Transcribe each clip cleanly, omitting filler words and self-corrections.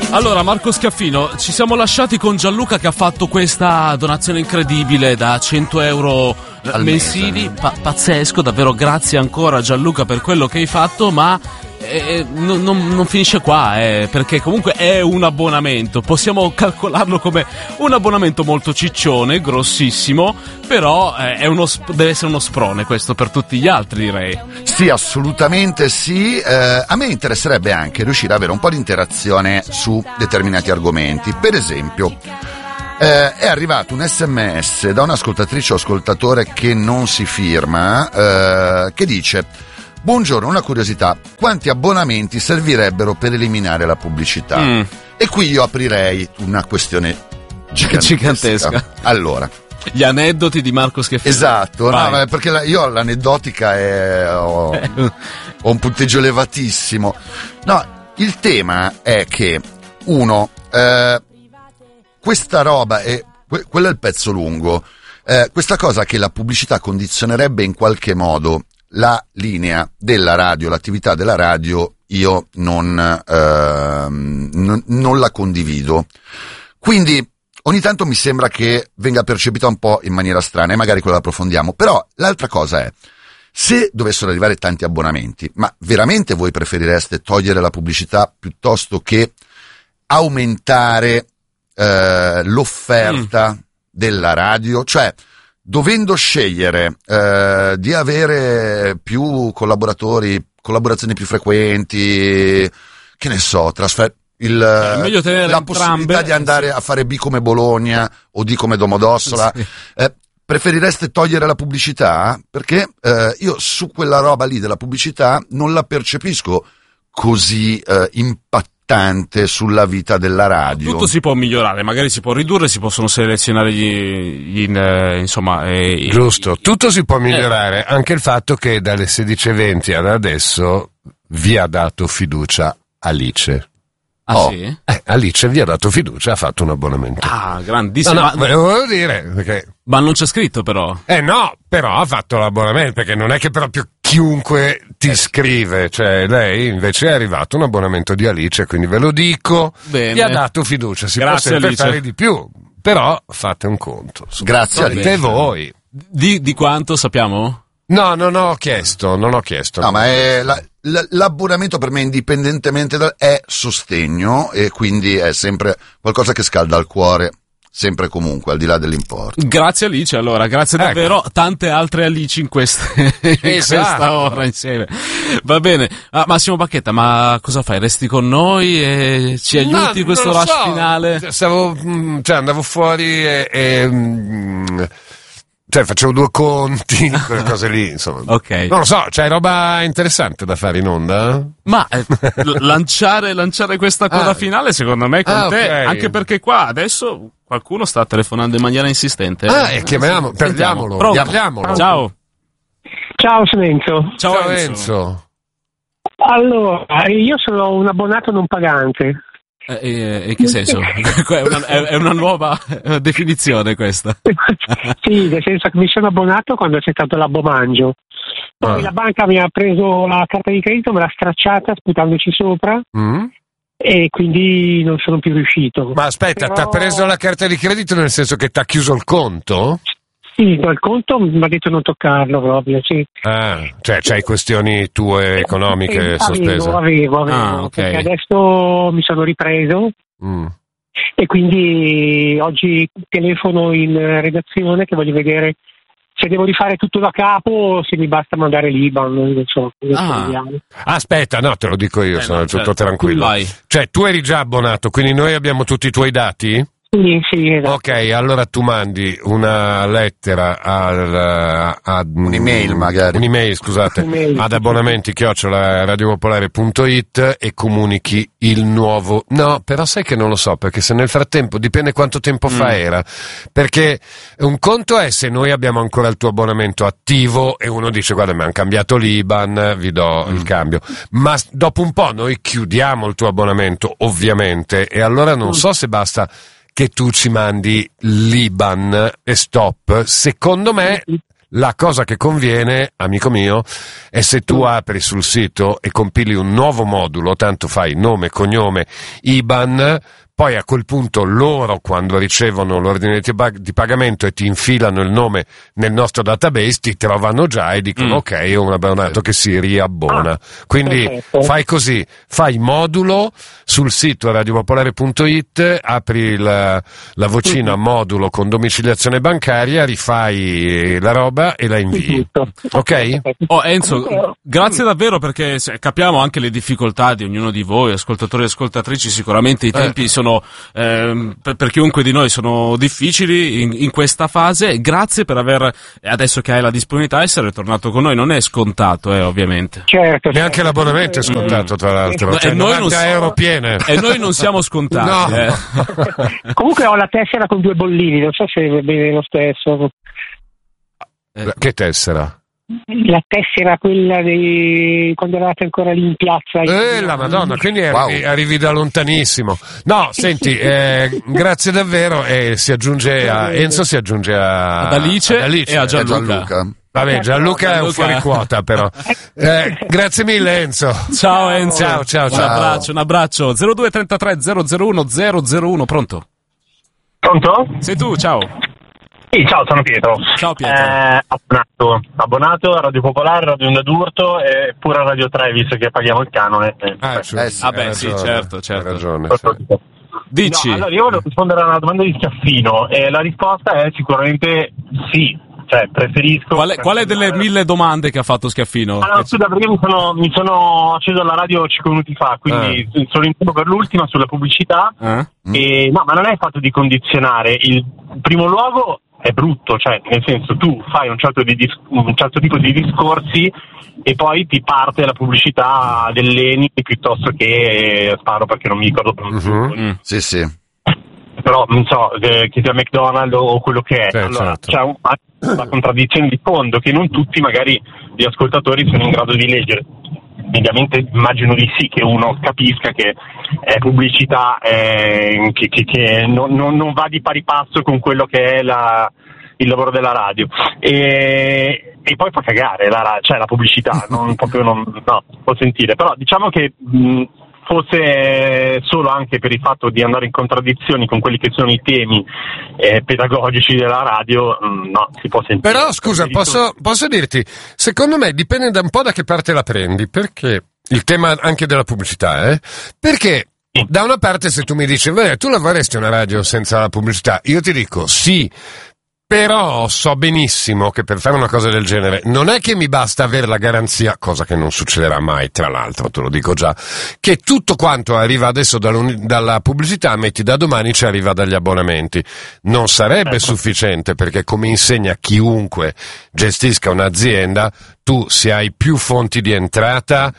Allora, Marco Schiaffino, ci siamo lasciati con Gianluca che ha fatto questa donazione incredibile da 100 euro mensili. Pazzesco, davvero grazie ancora Gianluca per quello che hai fatto, ma non finisce qua, perché comunque è un abbonamento, possiamo calcolarlo come un abbonamento molto ciccione, grossissimo, però deve essere uno sprone questo per tutti gli altri, direi. Sì, assolutamente sì. A me interesserebbe anche riuscire ad avere un po' di interazione su determinati argomenti. Per esempio, è arrivato un SMS da un'ascoltatrice o ascoltatore che non si firma, che dice: buongiorno, una curiosità, quanti abbonamenti servirebbero per eliminare la pubblicità? E qui io aprirei una questione gigantesca. Allora, gli aneddoti di Marco Schiaffino. Esatto, no, perché io l'aneddotica ho un punteggio elevatissimo. No, il tema è che questa roba quello è il pezzo lungo, questa cosa che la pubblicità condizionerebbe in qualche modo la linea della radio, l'attività della radio, io non la condivido. Quindi ogni tanto mi sembra che venga percepita un po' in maniera strana e magari quello la approfondiamo. Però l'altra cosa è, se dovessero arrivare tanti abbonamenti, ma veramente voi preferireste togliere la pubblicità piuttosto che aumentare l'offerta della radio? Cioè, dovendo scegliere di avere più collaborazioni più frequenti, che ne so, meglio tenere la possibilità di andare a fare B come Bologna o D come Domodossola, preferireste togliere la pubblicità? Perché io su quella roba lì della pubblicità non la percepisco così impattante sulla vita della radio. Tutto si può migliorare, magari si può ridurre, si possono selezionare giusto, tutto si può migliorare, anche il fatto che dalle 16:20 ad adesso vi ha dato fiducia Alice. Sì? Alice vi ha dato fiducia, ha fatto un abbonamento. Grandissimo. No, volevo dire perché... Ma non c'è scritto però. No, però ha fatto l'abbonamento, perché non è che proprio chiunque ti scrive, cioè lei invece è arrivato un abbonamento di Alice, quindi ve lo dico. Bene. Vi ha dato fiducia, si può sempre Alice. fare di più, però fate un conto. Grazie Alice. Voi. Di quanto sappiamo? No, non ho chiesto. No, ma l'abbonamento per me, indipendentemente è sostegno, e quindi è sempre qualcosa che scalda il cuore, sempre e comunque, al di là dell'importo. Grazie Alice, allora, grazie davvero, tante altre Alice in questa ora insieme. Va bene. Massimo Bacchetta, ma cosa fai? Resti con noi e ci aiuti in questo rush finale? Andavo fuori facevo due conti, quelle cose lì, insomma. Ok. Non lo so, c'hai roba interessante da fare in onda? Ma lanciare questa coda finale, secondo me, con te, okay. Anche perché qua adesso qualcuno sta telefonando in maniera insistente. E chiamiamolo, perdiamolo. Ciao. Ciao, sono Enzo. Ciao Enzo. Allora, io sono un abbonato non pagante. In che senso? È una nuova definizione questa. Sì, nel senso che mi sono abbonato quando c'è stato l'abbomangio. Poi la banca mi ha preso la carta di credito, me l'ha stracciata sputandoci sopra e quindi non sono più riuscito. Ma aspetta, Però... t'ha preso la carta di credito nel senso che t'ha chiuso il conto? Sì, dal conto mi ha detto non toccarlo proprio, sì. Cioè c'hai questioni tue economiche sospese? Avevo, okay. Perché adesso mi sono ripreso e quindi oggi telefono in redazione che voglio vedere se devo rifare tutto da capo o se mi basta mandare l'IBAN, non so. Aspetta, no, te lo dico io, sono tutto tranquillo. Vai. Cioè tu eri già abbonato, quindi noi abbiamo tutti i tuoi dati? Sì, esatto. Ok, allora tu mandi una lettera un'email magari. Un'email, scusate, ad abbonamenti@radiopopolare.it e comunichi il nuovo. No, però sai che non lo so, perché se nel frattempo, dipende quanto tempo fa era. Perché un conto è se noi abbiamo ancora il tuo abbonamento attivo e uno dice guarda mi hanno cambiato l'IBAN, vi do il cambio. Ma dopo un po' noi chiudiamo il tuo abbonamento, ovviamente, e allora non so se basta che tu ci mandi l'IBAN e stop. Secondo me La cosa che conviene, amico mio, è se tu apri sul sito e compili un nuovo modulo, tanto fai nome, cognome, IBAN, poi a quel punto loro, quando ricevono l'ordine di pagamento e ti infilano il nome nel nostro database, ti trovano già e dicono ok, è un abbonato che si riabbona. Quindi fai così, fai modulo sul sito radiopopolare.it, apri la vocina modulo con domiciliazione bancaria, rifai la roba e la invii. Ok? Oh Enzo, grazie davvero, perché capiamo anche le difficoltà di ognuno di voi, ascoltatori e ascoltatrici. Sicuramente i tempi sono per chiunque di noi sono difficili in questa fase. Grazie per aver, adesso che hai la disponibilità, essere tornato con noi. Non è scontato, ovviamente. Certo. Neanche l'abbonamento è scontato, tra l'altro. E noi non euro piene. E noi non siamo scontati. No. Comunque ho la tessera con 2 bollini, non so se va bene lo stesso. Che tessera? La tessera, quella di quando eravate ancora lì in piazza. La Madonna, quindi arrivi da lontanissimo. No, senti, grazie davvero, e si aggiunge a Enzo, si aggiunge ad Alice e a Gianluca. Vabbè, Gianluca è un fuori quota, però. Grazie mille, Enzo. Ciao Enzo. Ciao. Un abbraccio. 0233 001 001, pronto? Pronto? Sei tu, ciao. Sì, ciao, sono Pietro. Ciao Pietro. Abbonato a Radio Popolare, Radio Onda d'Urto e pure a Radio Trevis, che paghiamo il canone. Sì, certo. Hai ragione. Dici? No, allora io volevo rispondere a una domanda di Schiaffino e la risposta è sicuramente sì. Cioè, preferisco. Quale delle 1000 domande che ha fatto Schiaffino? No, scusa, perché mi sono acceso alla radio 5 minuti fa, quindi sono in tempo per l'ultima sulla pubblicità. E, no, ma non è il fatto di condizionare. Il primo luogo è brutto, cioè, nel senso, tu fai un certo tipo di discorsi e poi ti parte la pubblicità dell'ENI piuttosto che sparo perché non mi ricordo più. Sì. Però non so, che sia McDonald's o quello che è. Allora, c'è una contraddizione di fondo che non tutti magari gli ascoltatori sono in grado di leggere. Mediamente immagino di sì che uno capisca che è pubblicità che non va di pari passo con quello che è il lavoro della radio. E poi fa cagare la pubblicità, non può sentire. Però diciamo che fosse solo anche per il fatto di andare in contraddizioni con quelli che sono i temi pedagogici della radio, no, si può sentire. Però scusa, posso dirti, secondo me dipende da un po' da che parte la prendi, perché il tema anche della pubblicità, perché da una parte se tu mi dici, tu lavoreresti una radio senza la pubblicità, io ti dico sì. Però so benissimo che per fare una cosa del genere non è che mi basta avere la garanzia, cosa che non succederà mai, tra l'altro, te lo dico già, che tutto quanto arriva adesso dalla pubblicità, metti da domani ci arriva dagli abbonamenti. Non sarebbe sufficiente, perché come insegna chiunque gestisca un'azienda, tu se hai più fonti di entrata,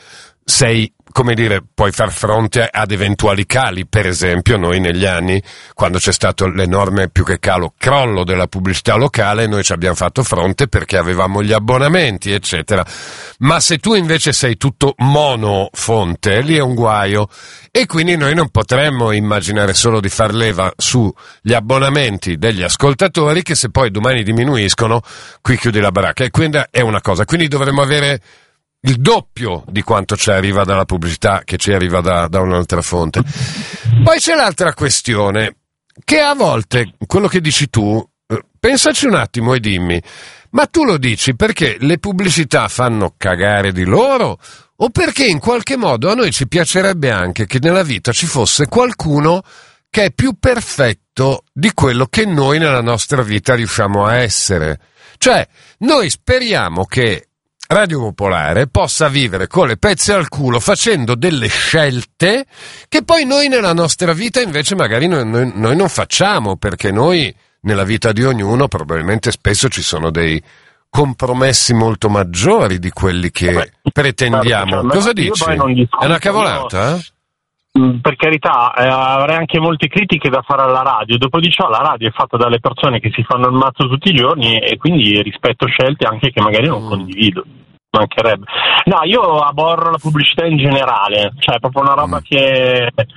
puoi far fronte ad eventuali cali. Per esempio, noi negli anni, quando c'è stato l'enorme più che crollo della pubblicità locale, noi ci abbiamo fatto fronte perché avevamo gli abbonamenti, eccetera. Ma se tu invece sei tutto monofonte, lì è un guaio. E quindi noi non potremmo immaginare solo di far leva sugli abbonamenti degli ascoltatori, che se poi domani diminuiscono, qui chiudi la baracca. E quindi è una cosa. Quindi dovremmo avere il doppio di quanto ci arriva dalla pubblicità che ci arriva da un'altra fonte. Poi c'è l'altra questione, che a volte, quello che dici tu, pensaci un attimo e dimmi, ma tu lo dici perché le pubblicità fanno cagare di loro, o perché in qualche modo a noi ci piacerebbe anche che nella vita ci fosse qualcuno che è più perfetto di quello che noi nella nostra vita riusciamo a essere? Cioè, noi speriamo che Radio Popolare possa vivere con le pezze al culo facendo delle scelte che poi noi nella nostra vita invece magari noi non facciamo, perché noi nella vita di ognuno probabilmente spesso ci sono dei compromessi molto maggiori di quelli che pretendiamo. Cosa dici? È una cavolata? Per carità, avrei anche molte critiche da fare alla radio. Dopo di ciò la radio è fatta dalle persone che si fanno il mazzo tutti i giorni e quindi rispetto scelte anche che magari non condivido. Mancherebbe. No, io aborro la pubblicità in generale, cioè è proprio una roba che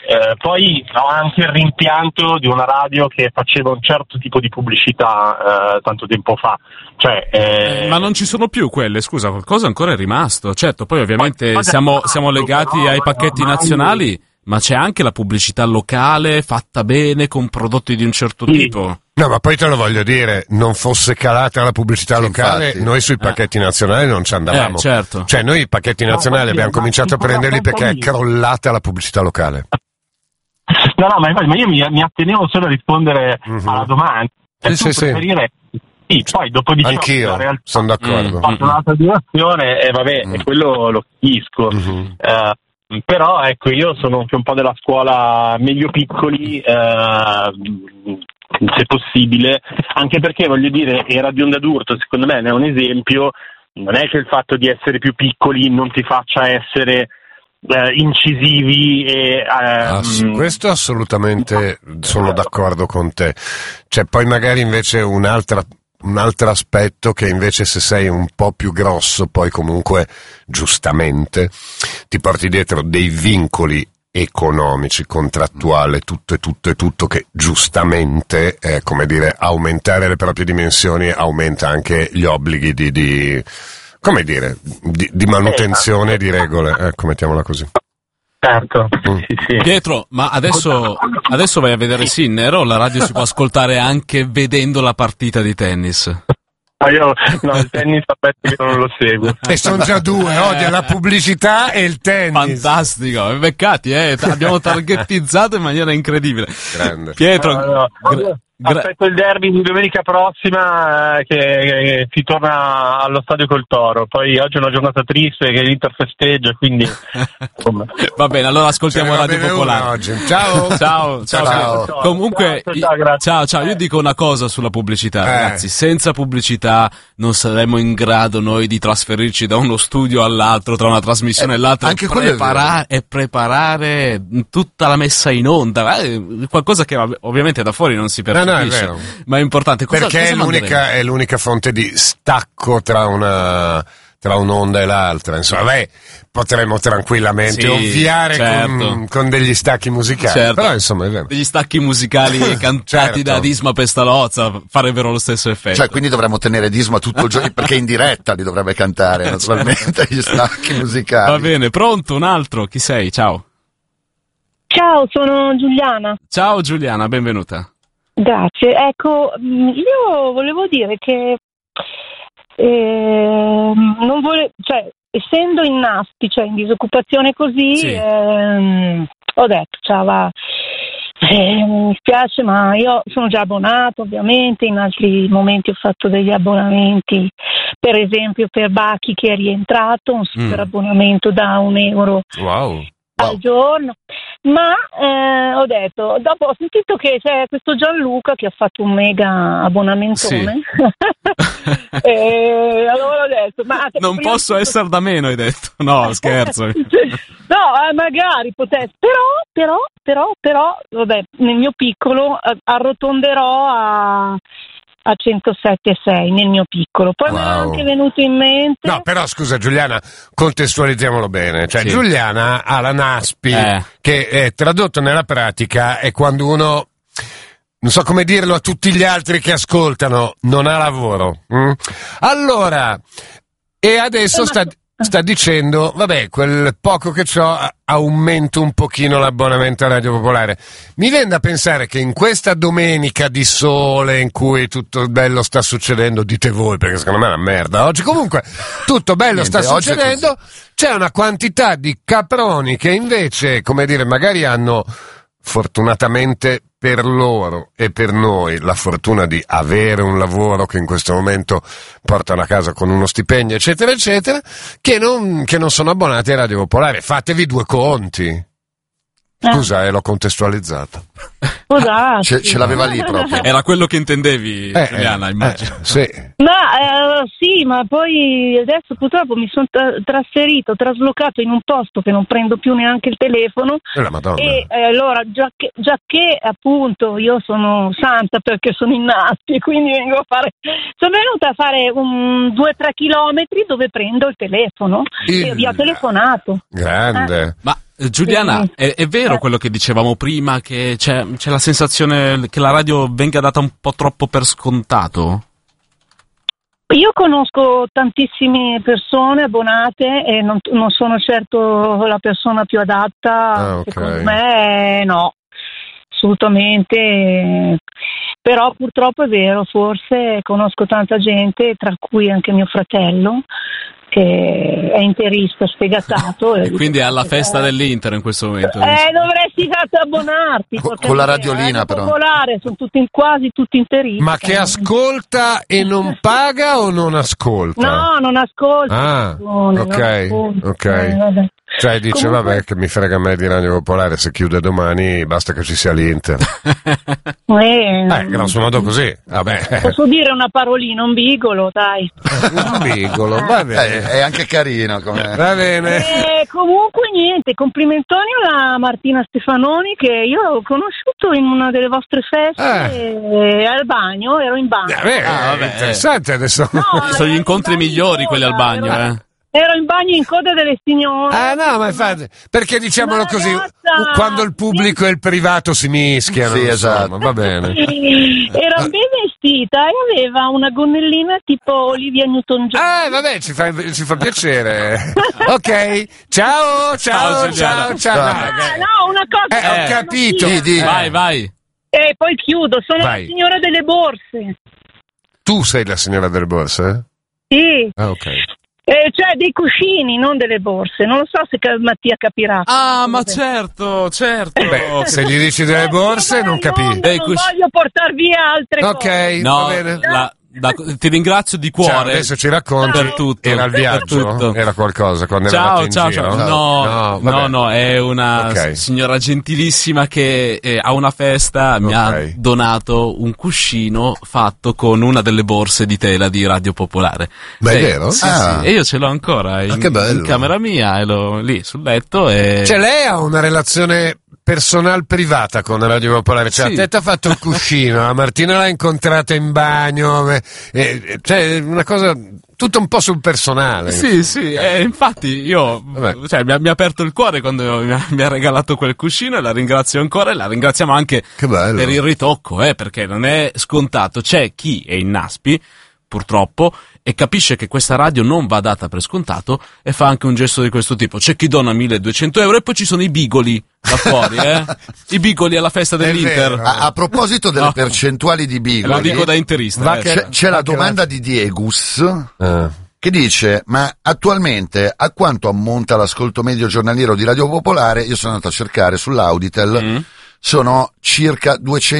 Poi ho anche il rimpianto di una radio che faceva un certo tipo di pubblicità tanto tempo fa. Ma non ci sono più quelle, scusa, qualcosa ancora è rimasto. Certo, poi ovviamente siamo legati ai pacchetti nazionali, ma c'è anche la pubblicità locale fatta bene con prodotti di un certo tipo. No, ma poi te lo voglio dire, non fosse calata la pubblicità locale, infatti. Noi sui pacchetti nazionali non ci andavamo. Certo. Cioè, noi i pacchetti nazionali abbiamo cominciato a prenderli perché è crollata la pubblicità locale. No, ma io mi attenevo solo a rispondere alla domanda. Preferire. Sì, poi dopo di anch'io sono d'accordo. Ho fatto un'altra direzione e e quello lo capisco. Però ecco, io sono anche un po' della scuola meglio piccoli, se possibile, anche perché voglio dire, Radio Onda d'Urto secondo me è un esempio. Non è che il fatto di essere più piccoli non ti faccia essere incisivi e su questo assolutamente sono d'accordo con te. C'è poi magari invece un altro aspetto che invece se sei un po' più grosso poi comunque giustamente ti porti dietro dei vincoli economici, contrattuali, tutto che giustamente come dire, aumentare le proprie dimensioni aumenta anche gli obblighi di manutenzione di regole, ecco, mettiamola così. Certo, sì. Pietro, ma adesso vai a vedere Sinner o la radio si può ascoltare anche vedendo la partita di tennis? Io il tennis che non lo seguo. E sono già due, odia la pubblicità e il tennis. Fantastico, beccati, abbiamo targettizzato in maniera incredibile. Grande. Pietro, aspetto il derby di domenica prossima che si torna allo stadio col Toro. Poi oggi è una giornata triste che l'Inter festeggia, quindi insomma. Va bene, allora ascoltiamo Radio Popolare oggi. Ciao. Comunque ciao, io dico una cosa sulla pubblicità, ragazzi, senza pubblicità non saremmo in grado noi di trasferirci da uno studio all'altro, tra una trasmissione e l'altra, anche preparare tutta la messa in onda, qualcosa che ovviamente da fuori non si percepisce. No, è vero. Ma è importante. Perché è l'unica fonte di stacco tra un'onda e l'altra. Insomma, potremmo tranquillamente ovviare con degli stacchi musicali. Però insomma è vero. Degli stacchi musicali cantati da Disma Pestalozza farebbero lo stesso effetto. Cioè, quindi dovremmo tenere Disma tutto il giorno, perché in diretta li dovrebbe cantare, naturalmente, gli stacchi musicali. Va bene, pronto, un altro, chi sei? Ciao, sono Giuliana. Ciao Giuliana, benvenuta. Grazie, ecco, io volevo dire che essendo in NASPI, cioè in disoccupazione così, ho detto, mi spiace, ma io sono già abbonato, ovviamente, in altri momenti ho fatto degli abbonamenti, per esempio per Bachi che è rientrato, un super abbonamento da €1 al giorno, ma ho detto, dopo ho sentito che c'è questo Gianluca che ha fatto un mega abbonamentone, e allora ho detto, ma non posso essere da meno, hai detto. No, scherzo. No, magari potesse, però vabbè, nel mio piccolo arrotonderò a 107,6 nel mio piccolo. Poi mi è anche venuto in mente. No, però scusa Giuliana, contestualizziamolo bene. Cioè Giuliana ha la NASPI che è tradotto nella pratica è quando uno, non so come dirlo a tutti gli altri che ascoltano, non ha lavoro. Allora, e adesso sta dicendo, vabbè, quel poco che c'ho aumento un pochino l'abbonamento a Radio Popolare. Mi viene da pensare che in questa domenica di sole in cui tutto bello sta succedendo, dite voi, perché secondo me è una merda oggi, comunque tutto bello sta succedendo, c'è una quantità di caproni che invece, come dire, magari hanno fortunatamente per loro e per noi la fortuna di avere un lavoro che in questo momento portano a casa con uno stipendio, eccetera, eccetera, che non sono abbonati a Radio Popolare. Fatevi due conti. Scusa, l'ho contestualizzato. Ce l'aveva lì proprio. Era quello che intendevi, Giuliana, immagino. Sì. Sì, ma poi adesso purtroppo mi sono traslocato in un posto che non prendo più neanche il telefono. E allora, già che appunto io sono santa perché sono in Nasti, quindi sono venuta a fare 2-3 chilometri dove prendo il telefono e vi ho telefonato. Grande. Ma Giuliana, è vero quello che dicevamo prima, che c'è la sensazione che la radio venga data un po' troppo per scontato? Io conosco tantissime persone abbonate e non sono certo la persona più adatta, secondo me no, assolutamente. Però purtroppo è vero, forse conosco tanta gente, tra cui anche mio fratello, che è interista sfegatato. E quindi è alla festa dell'Inter in questo momento. Dovresti abbonarti. Con la radiolina però. Popolare, sono quasi tutti interisti. Ma che ascolta e non paga o non ascolta? No, non ascolta. Ok. Cioè dice, comunque, vabbè, che mi frega a me di Radio Popolare, se chiude domani basta che ci sia l'Inter. Grosso modo così. Vabbè. Posso dire una parolina, un bigolo, dai. Un bigolo, va bene. È anche carino. Va bene. Comunque niente, complimentoni alla Martina Stefanoni, che io ho conosciuto in una delle vostre feste al bagno, ero in bagno. Interessante adesso. No, sono gli incontri migliori quelli al bagno, Ero in bagno in coda delle signore. No, ma infatti, perché diciamolo così, quando il pubblico e il privato si mischiano. Sì, esatto. Va bene. Era ben vestita e aveva una gonnellina tipo Olivia Newton-John. Vabbè, ci fa piacere. Ok, ciao. No, una cosa. Ho capito. Vai. E poi chiudo, sono la signora delle borse. Tu sei la signora delle borse? Sì. Ok. Cioè dei cuscini, non delle borse. Non lo so se Mattia capirà. Ma certo. Beh, se gli dici delle borse non capisci. Non voglio portar via altre cose. Ok, no, va bene. Ti ringrazio di cuore. Ciao, adesso ci racconti per tutto. Era il viaggio? Era qualcosa quando eravate in giro? No, è una signora gentilissima che a una festa mi ha donato un cuscino fatto con una delle borse di tela di Radio Popolare. Beh, è vero? Sì, e io ce l'ho ancora in camera mia, e lì sul letto. Cioè lei ha una relazione personal privata con Radio Popolare, cioè a te ti ha fatto il cuscino, la Martina l'ha incontrata in bagno, cioè una cosa tutto un po' sul personale. Sì, infatti io mi ha aperto il cuore quando mi ha regalato quel cuscino, e la ringrazio ancora, e la ringraziamo anche per il ritocco, perché non è scontato. C'è chi è in Naspi, purtroppo, e capisce che questa radio non va data per scontato e fa anche un gesto di questo tipo. C'è chi dona 1.200 euro, e poi ci sono i bigoli da fuori, I bigoli alla festa dell'Inter. A proposito delle percentuali di bigoli, lo dico da interista. C'è la domanda di Diegus che dice: ma attualmente a quanto ammonta l'ascolto medio giornaliero di Radio Popolare? Io sono andato a cercare sull'Auditel. Sono circa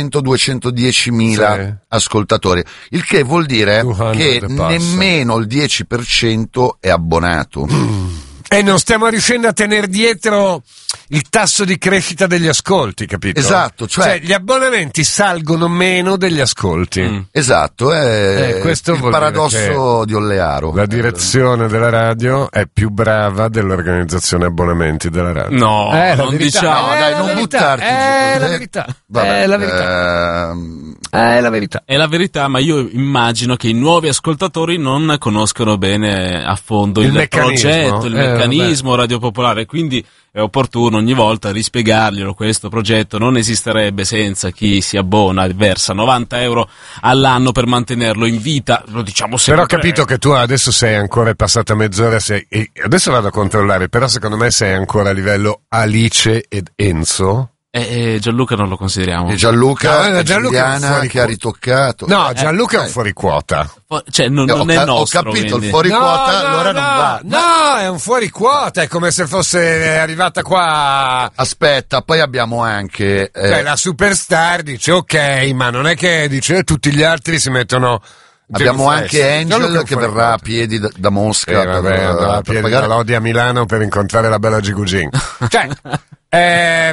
200-210 mila ascoltatori, il che vuol dire che nemmeno il 10% è abbonato. E non stiamo riuscendo a tenere dietro il tasso di crescita degli ascolti, capito? Esatto, cioè gli abbonamenti salgono meno degli ascolti. Esatto, è questo il paradosso di Ollearo. La direzione della radio è più brava dell'organizzazione abbonamenti della radio. No, non diciamo. No, dai, non buttarti giù. È la verità. Vabbè, è la verità. È la verità. È la verità, ma io immagino che i nuovi ascoltatori non conoscono bene a fondo il progetto, il meccanismo Radio Popolare, quindi è opportuno ogni volta rispiegarglielo. Questo progetto non esisterebbe senza chi si abbona e versa 90 euro all'anno per mantenerlo in vita, lo diciamo sempre. Però ho capito che tu adesso sei ancora passata mezz'ora, adesso vado a controllare, però secondo me sei ancora a livello Alice ed Enzo. Gianluca non lo consideriamo. E Gianluca Giuliana che ha ritoccato. No, Gianluca è un fuori quota. Cioè non è nostro. Ho capito, quindi. il fuori quota allora non va. No, è un fuori quota, è come se fosse arrivata qua. Aspetta, poi abbiamo anche la superstar dice ok, ma non è che dice tutti gli altri si mettono. Abbiamo anche Angel che verrà a piedi da Mosca per piedi da Lodi a Milano per incontrare la bella Gigugin. Cioè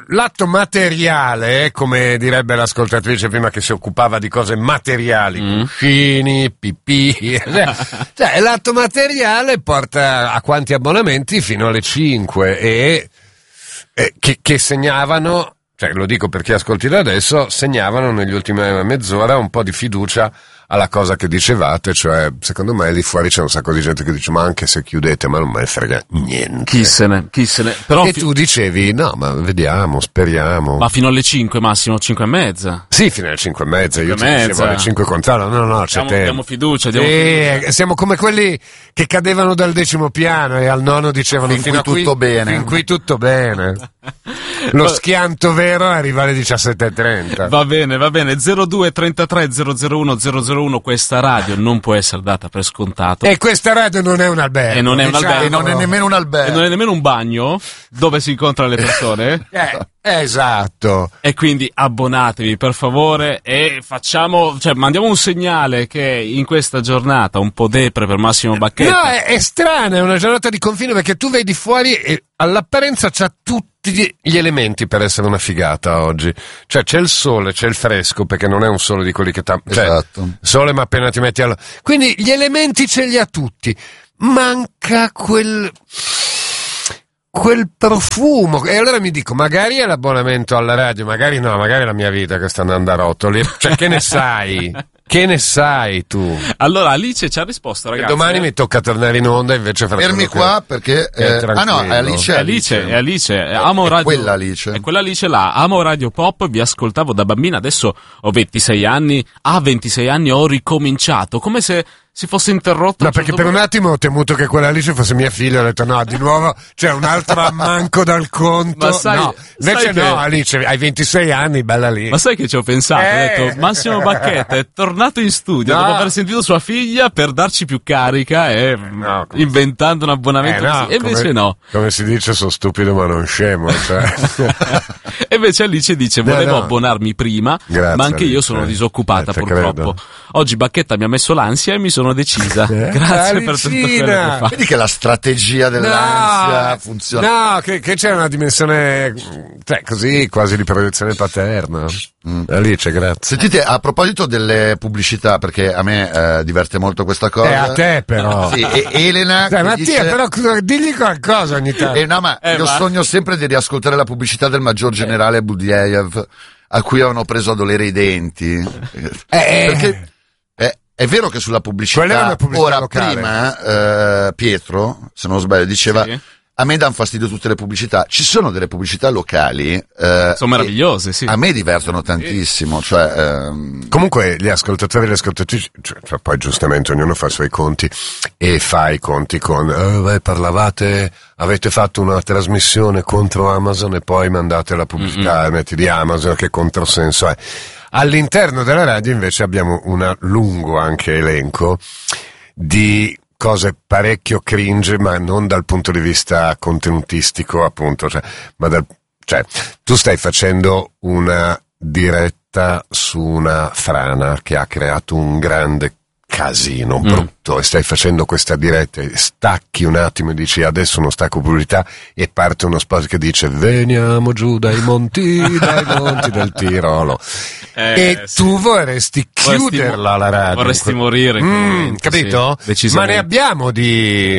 l'atto materiale, come direbbe l'ascoltatrice prima che si occupava di cose materiali, cuscini, pipì, cioè l'atto materiale porta a quanti abbonamenti? Fino alle 5 e che segnavano, cioè lo dico per chi ascolti da adesso, segnavano negli ultimi mezz'ora un po' di fiducia alla cosa che dicevate, cioè secondo me lì fuori c'è un sacco di gente che dice ma anche se chiudete ma non me ne frega niente. Chi se ne. Però e tu dicevi no ma vediamo, speriamo. Ma fino alle 5 massimo, 5 e mezza? Sì, fino alle 5 e mezza, io ti dicevo alle 5 controllo, no c'è tempo. Diamo fiducia. Siamo come quelli che cadevano dal 10° piano e al 9° dicevano fin qui tutto bene. Fin qui tutto bene. Lo schianto vero arriva alle 17:30. Va bene 02 33 001 001, questa radio non può essere data per scontato. E questa radio non è un albergo. E non è un albergo. E non è nemmeno un albergo. E non è nemmeno un bagno dove si incontrano le persone. Esatto. E quindi abbonatevi per favore e mandiamo un segnale che in questa giornata un po' depre per Massimo Bacchetta. No, è strana, è una giornata di confine perché tu vedi fuori e all'apparenza c'ha tutti gli elementi per essere una figata oggi. Cioè c'è il sole, c'è il fresco, perché non è un sole di quelli che esatto. Sole ma appena ti metti quindi gli elementi ce li ha tutti. Manca quel profumo, e allora mi dico magari è l'abbonamento alla radio, magari no, magari è la mia vita che sta andando a rotoli, cioè che ne sai? Che ne sai tu? Allora Alice ci ha risposto, ragazzi. E domani mi tocca tornare in onda invece fermi qua perché no, è Alice. È Alice. Amo radio. Quella Alice. È quella Alice là. Amo Radio Pop, vi ascoltavo da bambina, adesso ho 26 anni, a 26 anni ho ricominciato, come se si fosse interrotto. No, perché per un attimo ho temuto che quella Alice fosse mia figlia, ho detto no, di nuovo c'è un altro ammanco dal conto. Ma sai, no, invece no, Alice, hai 26 anni, bella lì. Ma sai che ci ho pensato? Ho detto Massimo Bacchetta è tornato in studio dopo aver sentito sua figlia per darci più carica e inventando un abbonamento così. E invece come si dice, sono stupido ma non scemo, cioè. E invece Alice dice volevo abbonarmi prima. Grazie, ma anche io Alice. sono disoccupata purtroppo. Credo. Oggi Bacchetta mi ha messo l'ansia e mi sono decisa. Grazie per tutto quello che fa. Vedi che la strategia dell'ansia funziona. No, che c'è una dimensione così quasi di proiezione paterna. Alice, grazie. Sentite, a proposito delle pubblicità, perché a me diverte molto questa cosa. A te però. Sì, e Elena Mattia, dice, però digli qualcosa ogni tanto. Io sogno sempre di riascoltare la pubblicità del maggior generale Budiaev a cui avevano preso a dolere i denti. Perché è vero che sulla pubblicità, ora locale. Prima Pietro, se non sbaglio, diceva sì. A me danno fastidio tutte le pubblicità. Ci sono delle pubblicità locali sono meravigliose, sì. A me divertono tantissimo, cioè comunque gli ascoltatori e le ascoltatrici, cioè, poi giustamente ognuno fa i suoi conti e fa i conti con avete fatto una trasmissione contro Amazon e poi mandate la pubblicità metti di Amazon, che controsenso è. All'interno della radio invece abbiamo un lungo anche elenco di cose parecchio cringe, ma non dal punto di vista contenutistico, appunto, tu stai facendo una diretta su una frana che ha creato un grande casino brutto e stai facendo questa diretta e stacchi un attimo e dici adesso uno stacco pubblicità e parte uno spot che dice veniamo giù dai monti del Tirolo e sì. Tu vorresti chiuderla la radio, vorresti morire capito? Sì, ma ne abbiamo di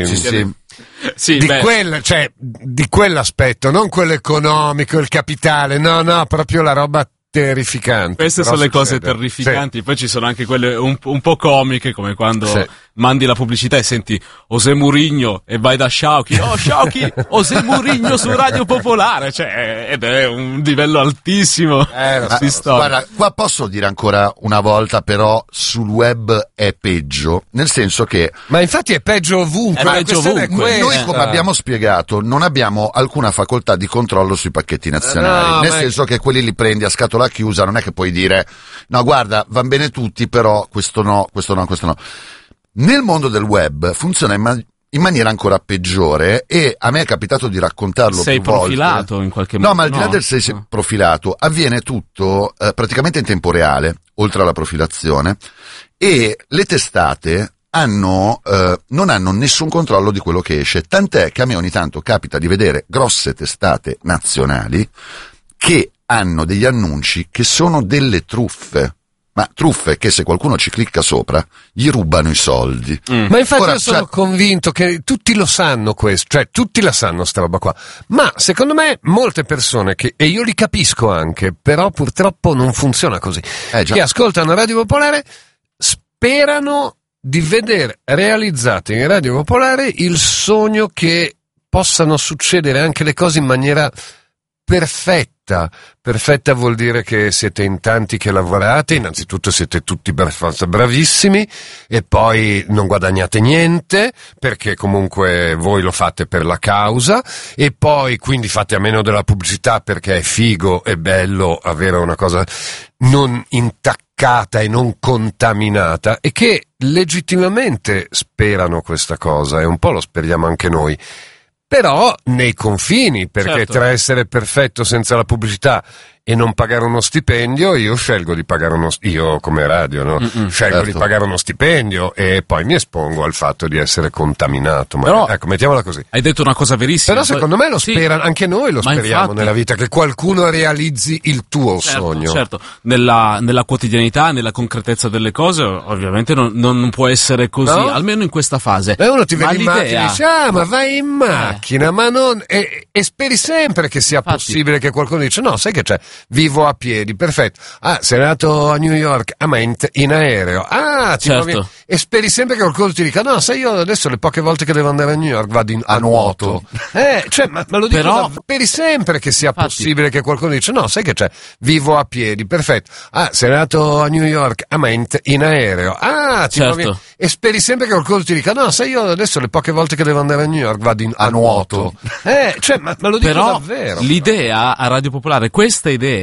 di quell'aspetto, non quello economico, il capitale, no, proprio la roba terrificanti. Queste sono le cose terrificanti, poi ci sono anche quelle un po' comiche, come quando mandi la pubblicità e senti José Mourinho e vai da Sciauchi, Sciauchi, José Mourinho su Radio Popolare, ed è un livello altissimo di storia. Guarda, qua posso dire ancora una volta, però sul web è peggio, nel senso che ma infatti è peggio ovunque, noi come abbiamo spiegato non abbiamo alcuna facoltà di controllo sui pacchetti nazionali, senso che quelli li prendi a scatola chiusa, non è che puoi dire no guarda van bene tutti però questo no. Nel mondo del web funziona in maniera ancora peggiore e a me è capitato di raccontarlo più volte. Sei profilato in qualche modo? No, ma al di là del sei profilato avviene tutto praticamente in tempo reale, oltre alla profilazione, e le testate non hanno nessun controllo di quello che esce, tant'è che a me ogni tanto capita di vedere grosse testate nazionali che hanno degli annunci che sono delle truffe. Ma truffe che se qualcuno ci clicca sopra gli rubano i soldi. Ma infatti io sono convinto che tutti lo sanno questo, cioè tutti la sanno sta roba qua. Ma secondo me molte persone e io li capisco anche, però purtroppo non funziona così. Che ascoltano Radio Popolare sperano di vedere realizzato in Radio Popolare il sogno che possano succedere anche le cose in maniera perfetta. Perfetta vuol dire che siete in tanti che lavorate, innanzitutto siete tutti bravissimi e poi non guadagnate niente perché comunque voi lo fate per la causa e poi quindi fate a meno della pubblicità perché è figo e bello avere una cosa non intaccata e non contaminata e che legittimamente sperano questa cosa e un po' lo speriamo anche noi. Però nei confini, perché tra essere perfetto senza la pubblicità e non pagare uno stipendio, io scelgo di pagare io come radio, no? Scelgo di pagare uno stipendio e poi mi espongo al fatto di essere contaminato. Però, ecco, mettiamola così. Hai detto una cosa verissima. Però secondo me lo sperano, anche noi lo speriamo infatti, nella vita, che qualcuno realizzi il tuo sogno. Certo, nella quotidianità, nella concretezza delle cose, ovviamente non può essere così, no? Almeno in questa fase. E uno ti vede in macchina e dice, ma vai in macchina, ma non... E speri sempre che sia possibile che qualcuno dice, no, sai che c'è? Vivo a piedi, perfetto. Sei andato a New York, ma in aereo. E speri sempre che qualcuno ti dica, no, sai, io adesso le poche volte che devo andare a New York vado a nuoto. Ma lo dico, però speri sempre che sia possibile che qualcuno dice, no, sai che c'è? Vivo a piedi, perfetto. Sei andato a New York, ma in aereo. E speri sempre che qualcuno ti dica, no, sai, io adesso le poche volte che devo andare a New York vado a nuoto. Ma lo dico però davvero. L'idea a Radio Popolare, questa idea